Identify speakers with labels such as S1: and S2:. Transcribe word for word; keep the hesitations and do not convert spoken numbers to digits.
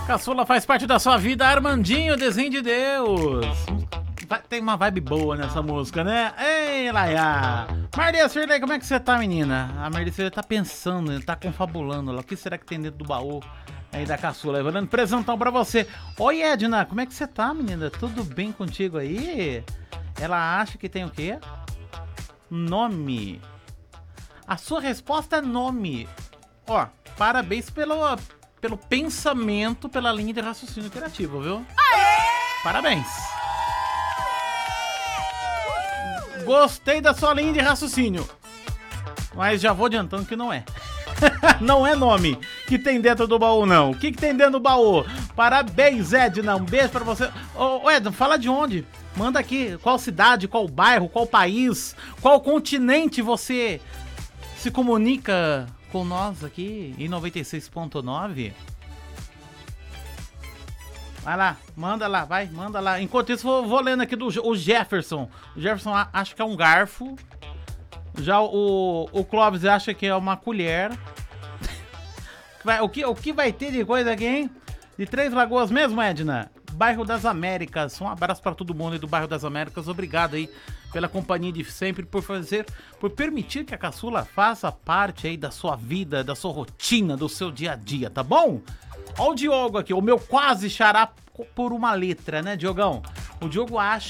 S1: Caçula faz parte da sua vida, Armandinho, desenho de Deus. Vai, tem uma vibe boa nessa música, né? Ei, Laia! Marlia Cirlei, como é que você tá, menina? A Marlia Cirlei tá pensando, tá confabulando lá. O que será que tem dentro do baú aí da Caçula? Valendo presentão pra você. Oi, Edna, como é que você tá, menina? Tudo bem contigo aí? Ela acha que tem o quê? Nome. A sua resposta é nome. Ó, parabéns pelo, pelo pensamento, pela linha de raciocínio criativo, viu? Aê! Parabéns. Gostei da sua linha de raciocínio. Mas já vou adiantando que não é. Não é nome que tem dentro do baú, não. O que, que tem dentro do baú? Parabéns, Edna. Um beijo pra você. Ô, ô Edna, fala de onde? Manda aqui. Qual cidade, qual bairro, qual país, qual continente você se comunica com nós aqui em noventa e seis ponto nove? Vai lá, manda lá, vai, manda lá. Enquanto isso, vou, vou lendo aqui do o Jefferson. O Jefferson acha que é um garfo. Já o, o Clóvis acha que é uma colher. Vai, o, que, o que vai ter de coisa aqui, hein? De Três Lagoas mesmo, Edna? Bairro das Américas. Um abraço para todo mundo aí do Bairro das Américas. Obrigado aí pela companhia de sempre, por fazer, por permitir que a Caçula faça parte aí da sua vida, da sua rotina, do seu dia a dia, tá bom? Ó o Diogo aqui, o meu quase xará por uma letra, né, Diogão? O Diogo acha